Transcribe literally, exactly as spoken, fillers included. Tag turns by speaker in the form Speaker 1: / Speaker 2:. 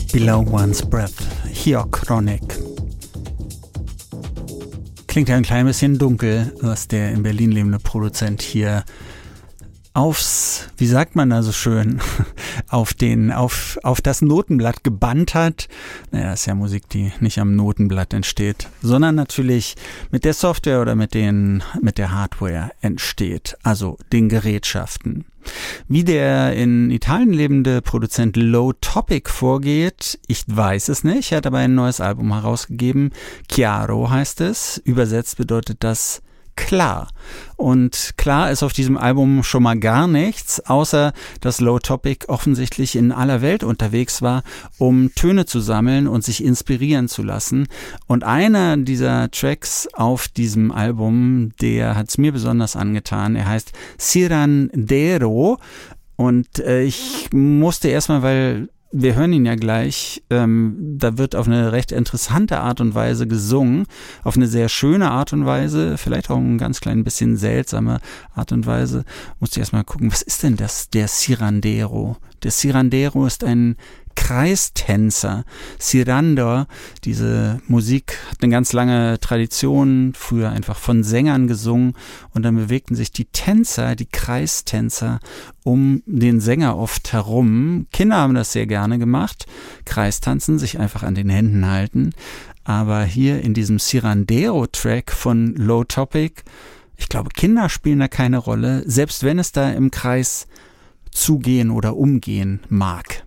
Speaker 1: Below One's Breath, hier Chronic. Klingt ja ein klein bisschen dunkel, was der in Berlin lebende Produzent hier aufs, wie sagt man da so schön, auf den, auf, auf das Notenblatt gebannt hat. Naja, das ist ja Musik, die nicht am Notenblatt entsteht, sondern natürlich mit der Software oder mit den, mit der Hardware entsteht, also den Gerätschaften. Wie der in Italien lebende Produzent Low Topic vorgeht, ich weiß es nicht. Er hat aber ein neues Album herausgegeben. Chiaro heißt es. Übersetzt bedeutet das klar. Und klar ist auf diesem Album schon mal gar nichts, außer dass Low Topic offensichtlich in aller Welt unterwegs war, um Töne zu sammeln und sich inspirieren zu lassen. Und einer dieser Tracks auf diesem Album, der hat es mir besonders angetan. Er heißt Cirandero. Und äh, ich musste erstmal, weil wir hören ihn ja gleich, ähm, da wird auf eine recht interessante Art und Weise gesungen, auf eine sehr schöne Art und Weise, vielleicht auch ein ganz klein bisschen seltsame Art und Weise. Musste ich erstmal gucken, was ist denn das, der Cirandero? Der Cirandero ist ein Kreistänzer. Cirandor, diese Musik hat eine ganz lange Tradition, früher einfach von Sängern gesungen und dann bewegten sich die Tänzer, die Kreistänzer um den Sänger oft herum. Kinder haben das sehr gerne gemacht, Kreistanzen, sich einfach an den Händen halten, aber hier in diesem Cirandero-Track von Low Topic, ich glaube, Kinder spielen da keine Rolle, selbst wenn es da im Kreis zugehen oder umgehen mag.